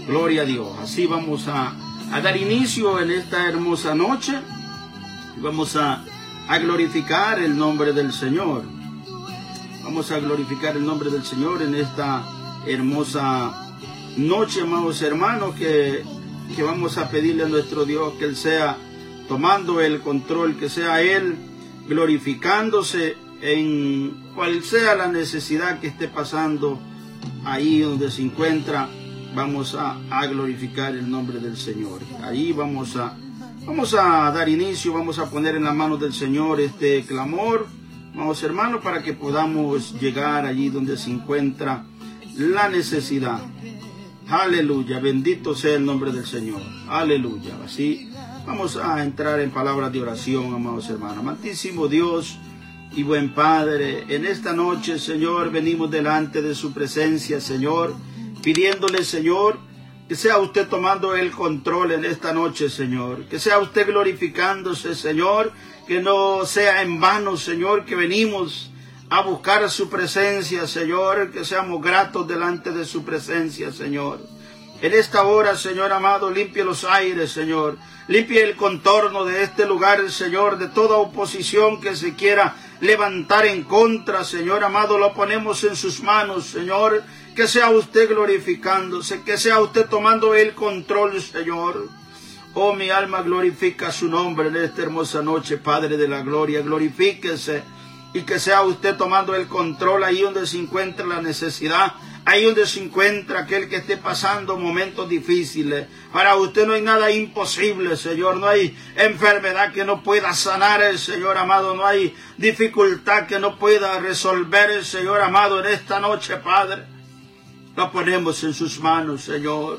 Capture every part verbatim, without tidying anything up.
Gloria a Dios. Así vamos a, a dar inicio en esta hermosa noche. Vamos a, a glorificar el nombre del Señor. Vamos a glorificar el nombre del Señor en esta hermosa noche, amados hermanos, que, que vamos a pedirle a nuestro Dios que Él sea tomando el control, que sea Él glorificándose en cual sea la necesidad que esté pasando ahí donde se encuentra. Vamos a, a glorificar el nombre del Señor. Ahí vamos a, vamos a dar inicio, vamos a poner en las manos del Señor este clamor, amados hermanos, para que podamos llegar allí donde se encuentra la necesidad. Aleluya, bendito sea el nombre del Señor. Aleluya. Así vamos a entrar en palabras de oración, amados hermanos. Amantísimo Dios y buen Padre, en esta noche, Señor, venimos delante de su presencia, Señor, pidiéndole, Señor, que sea usted tomando el control en esta noche, Señor, que sea usted glorificándose, Señor, que no sea en vano, Señor, que venimos a buscar su presencia, Señor, que seamos gratos delante de su presencia, Señor. En esta hora, Señor amado, limpie los aires, Señor, limpie el contorno de este lugar, Señor, de toda oposición que se quiera levantar en contra, Señor amado, lo ponemos en sus manos, Señor, que sea usted glorificándose, que sea usted tomando el control, Señor. Oh, mi alma glorifica su nombre en esta hermosa noche, Padre de la gloria, glorifíquese, y que sea usted tomando el control ahí donde se encuentra la necesidad, ahí donde se encuentra aquel que esté pasando momentos difíciles. Para usted no hay nada imposible, Señor. No hay enfermedad que no pueda sanar el Señor amado. No hay dificultad que no pueda resolver el Señor amado. En esta noche, Padre, lo ponemos en sus manos, Señor.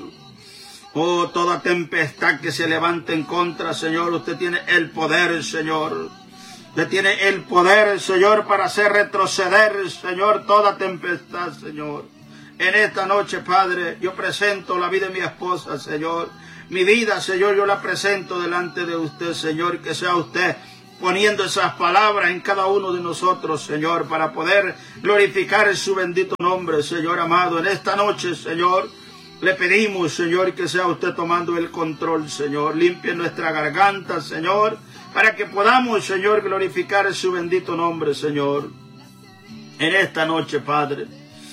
Oh, toda tempestad que se levante en contra, Señor, usted tiene el poder, Señor. Usted tiene el poder, Señor, para hacer retroceder, Señor, toda tempestad, Señor. En esta noche, Padre, yo presento la vida de mi esposa, Señor. Mi vida, Señor, yo la presento delante de usted, Señor. Que sea usted poniendo esas palabras en cada uno de nosotros, Señor, para poder glorificar su bendito nombre, Señor amado. En esta noche, Señor, le pedimos, Señor, que sea usted tomando el control, Señor. Limpie nuestra garganta, Señor, para que podamos, Señor, glorificar su bendito nombre, Señor. En esta noche, Padre,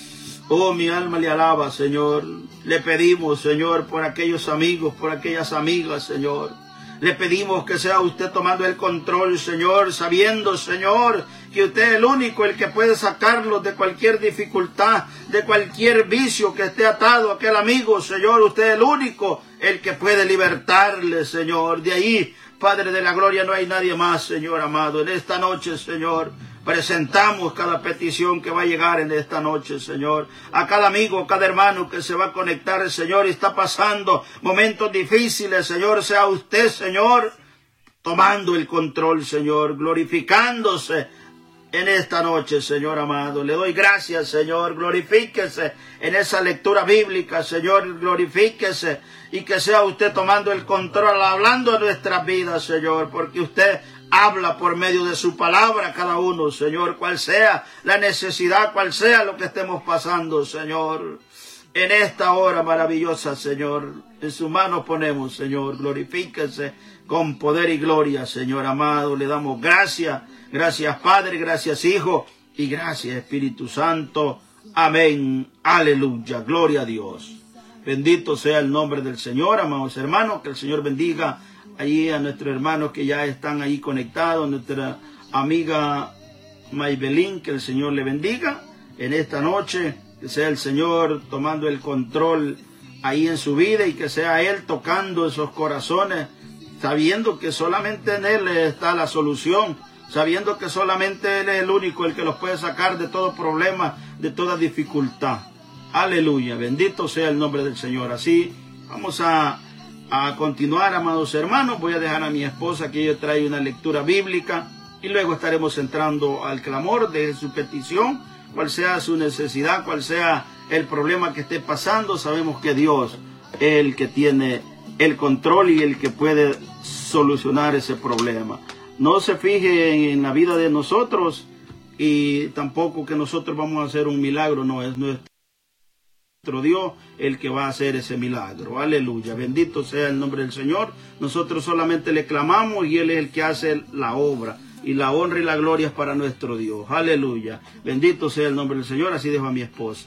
oh, mi alma le alaba, Señor. Le pedimos, Señor, por aquellos amigos, por aquellas amigas, Señor. Le pedimos que sea usted tomando el control, Señor, sabiendo, Señor, que usted es el único, el que puede sacarlos de cualquier dificultad, de cualquier vicio que esté atado a aquel amigo, Señor. Usted es el único, el que puede libertarle, Señor. De ahí, Padre de la gloria, no hay nadie más, Señor amado. En esta noche, Señor, presentamos cada petición que va a llegar en esta noche, Señor. A cada amigo, cada hermano que se va a conectar, Señor, y está pasando momentos difíciles, Señor. Sea usted, Señor, tomando el control, Señor, glorificándose en esta noche, Señor amado. Le doy gracias, Señor. Glorifíquese en esa lectura bíblica, Señor. Glorifíquese y que sea usted tomando el control, hablando de nuestras vidas, Señor, porque usted habla por medio de su palabra a cada uno, Señor, cual sea la necesidad, cual sea lo que estemos pasando, Señor. En esta hora maravillosa, Señor, en sus manos ponemos, Señor. Glorifíquese con poder y gloria, Señor amado. Le damos gracias. Gracias, Padre, gracias, Hijo, y gracias, Espíritu Santo. Amén. Aleluya. Gloria a Dios. Bendito sea el nombre del Señor, amados hermanos. Que el Señor bendiga allí a nuestros hermanos que ya están ahí conectados, nuestra amiga Maybelín, que el Señor le bendiga en esta noche, que sea el Señor tomando el control ahí en su vida y que sea Él tocando esos corazones, sabiendo que solamente en Él está la solución, sabiendo que solamente Él es el único, el que los puede sacar de todo problema, de toda dificultad. Aleluya, bendito sea el nombre del Señor. Así vamos a A continuar, amados hermanos. Voy a dejar a mi esposa que ella trae una lectura bíblica y luego estaremos entrando al clamor de su petición, cual sea su necesidad, cual sea el problema que esté pasando. Sabemos que Dios es el que tiene el control y el que puede solucionar ese problema. No se fije en la vida de nosotros y tampoco que nosotros vamos a hacer un milagro, no es nuestro. nuestro Dios el que va a hacer ese milagro. Aleluya, bendito sea el nombre del Señor. Nosotros solamente le clamamos y Él es el que hace la obra. Y la honra y la gloria es para nuestro Dios. Aleluya, bendito sea el nombre del Señor. Así dejo a mi esposa.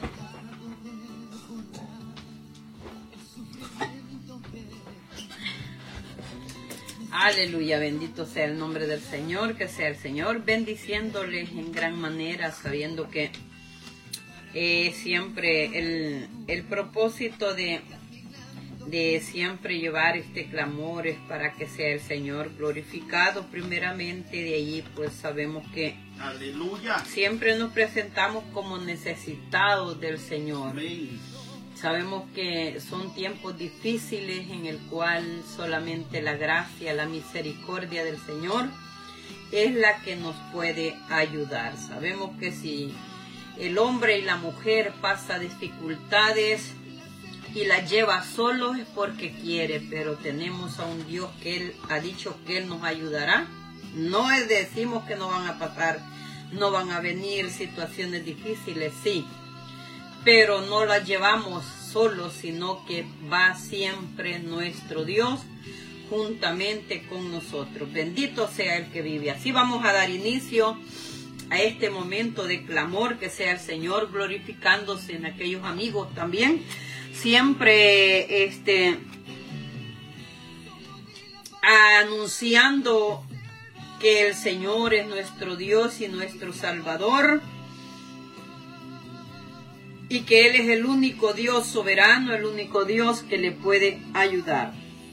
Aleluya, bendito sea el nombre del Señor, que sea el Señor bendiciéndoles en gran manera, sabiendo que eh, siempre el, el propósito de, de siempre llevar este clamor es para que sea el Señor glorificado primeramente. De allí pues sabemos que aleluya, siempre nos presentamos como necesitados del Señor. Amén. Sabemos que son tiempos difíciles en el cual solamente la gracia, la misericordia del Señor es la que nos puede ayudar. Sabemos que si el hombre y la mujer pasa dificultades y las lleva solos es porque quiere, pero tenemos a un Dios que Él ha dicho que Él nos ayudará. No es decimos que no van a pasar, no van a venir situaciones difíciles, sí, pero no las llevamos solos, sino que va siempre nuestro Dios juntamente con nosotros. Bendito sea el que vive. Así vamos a dar inicio a este momento de clamor, que sea el Señor glorificándose en aquellos amigos también. Siempre este, anunciando que el Señor es nuestro Dios y nuestro Salvador, y que Él es el único Dios soberano, el único Dios que le puede ayudar.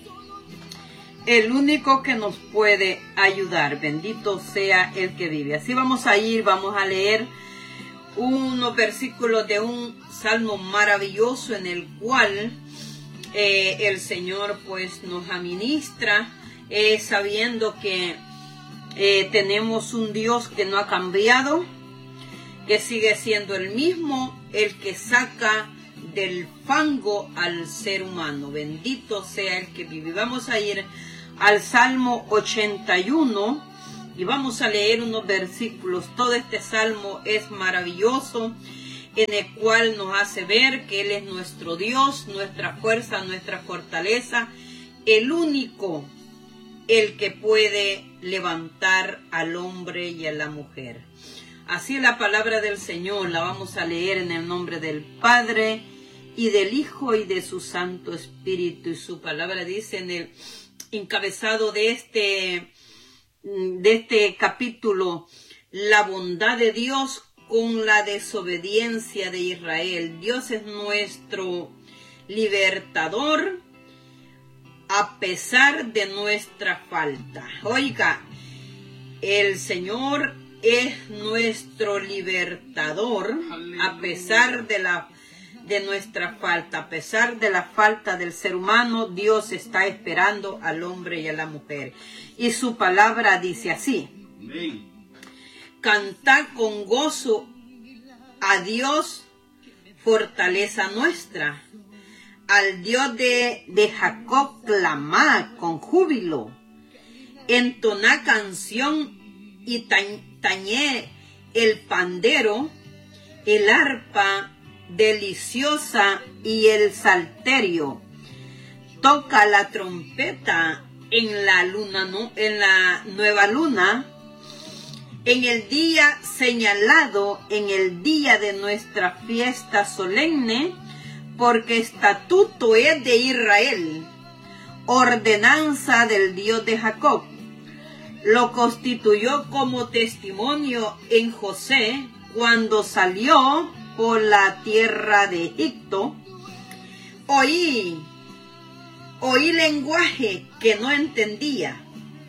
El único que nos puede ayudar. Bendito sea el que vive. Así vamos a ir, vamos a leer unos versículos de un salmo maravilloso en el cual eh, el Señor pues nos administra, eh, sabiendo que eh, tenemos un Dios que no ha cambiado, que sigue siendo el mismo, el que saca del fango al ser humano. Bendito sea el que vive. Vamos a ir al Salmo ochenta y uno y vamos a leer unos versículos. Todo este salmo es maravilloso, en el cual nos hace ver que Él es nuestro Dios, nuestra fuerza, nuestra fortaleza, el único, el que puede levantar al hombre y a la mujer. Así la palabra del Señor la vamos a leer en el nombre del Padre y del Hijo y de su Santo Espíritu. Y su palabra dice en el encabezado de este, de este capítulo: la bondad de Dios con la desobediencia de Israel. Dios es nuestro libertador a pesar de nuestra falta. Oiga, el Señor es nuestro libertador. Aleluya. A pesar de la de nuestra falta, a pesar de la falta del ser humano, Dios está esperando al hombre y a la mujer. Y su palabra dice así: amén. Cantad con gozo a Dios, fortaleza nuestra. Al Dios de, de Jacob clamad con júbilo. Entonad canción y tañé el pandero, el arpa deliciosa y el salterio. Toca la trompeta en la luna, en la nueva luna, en el día señalado, en el día de nuestra fiesta solemne, porque estatuto es de Israel, ordenanza del Dios de Jacob. Lo constituyó como testimonio en José cuando salió por la tierra de Egipto. Oí, oí lenguaje que no entendía.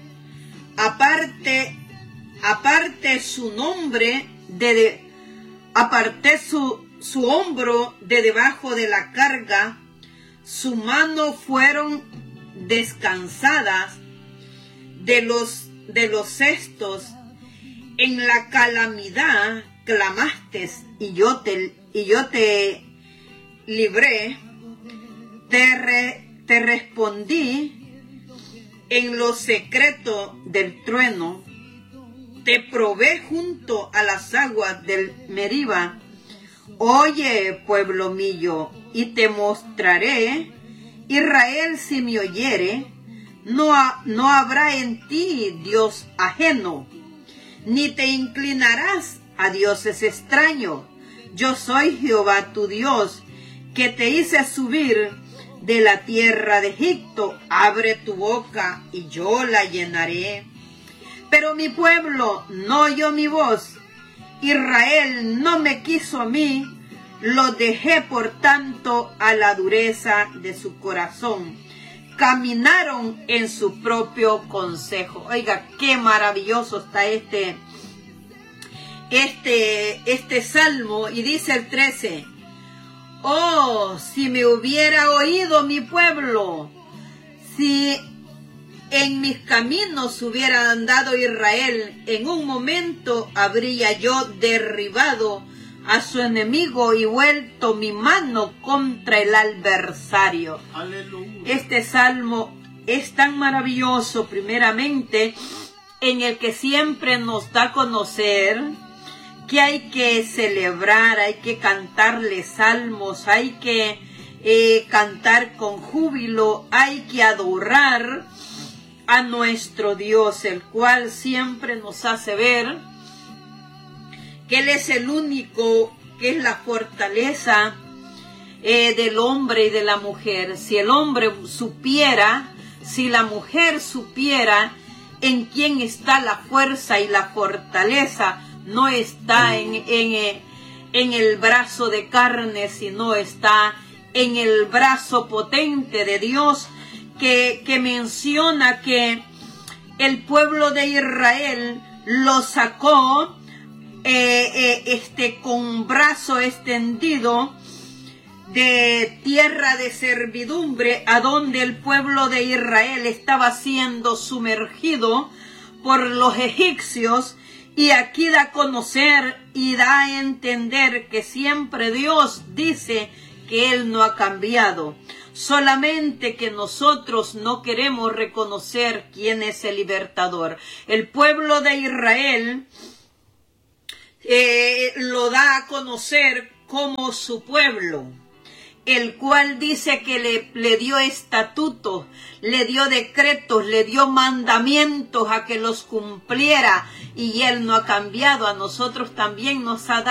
Aparte, aparte su nombre de, de aparté su, su hombro de debajo de la carga, su mano fueron descansadas de los de los cestos. En la calamidad clamaste y yo te y yo te libré, te, re, te respondí en lo secreto del trueno, te probé junto a las aguas del Meriba, Oye, pueblo mío, y te mostraré, Israel, si me oyere, no, ha, no habrá en ti Dios ajeno, ni te inclinarás a dioses extraños. Yo soy Jehová tu Dios, que te hice subir de la tierra de Egipto. Abre tu boca y yo la llenaré. Pero mi pueblo no oyó mi voz, Israel no me quiso a mí, lo dejé por tanto a la dureza de su corazón. Caminaron en su propio consejo. Oiga, qué maravilloso está este, este, este salmo. Y dice el trece, oh, si me hubiera oído mi pueblo, si en mis caminos hubiera andado Israel, en un momento habría yo derribado a su enemigo y vuelto mi mano contra el adversario. Aleluya. Este salmo es tan maravilloso, primeramente, en el que siempre nos da a conocer que hay que celebrar, hay que cantarle salmos, hay que eh, cantar con júbilo, hay que adorar a nuestro Dios, el cual siempre nos hace ver que Él es el único, que es la fortaleza eh, del hombre y de la mujer. Si el hombre supiera, si la mujer supiera en quién está la fuerza y la fortaleza, no está en, en, en el brazo de carne, sino está en el brazo potente de Dios, que, que menciona que el pueblo de Israel lo sacó Eh, eh, este, con brazo extendido de tierra de servidumbre, a donde el pueblo de Israel estaba siendo sumergido por los egipcios, y aquí da a conocer y da a entender que siempre Dios dice que Él no ha cambiado, solamente que nosotros no queremos reconocer quién es el libertador. El pueblo de Israel Eh, lo da a conocer como su pueblo, el cual dice que le, le dio estatutos, le dio decretos, le dio mandamientos a que los cumpliera, y Él no ha cambiado. A nosotros también nos ha dado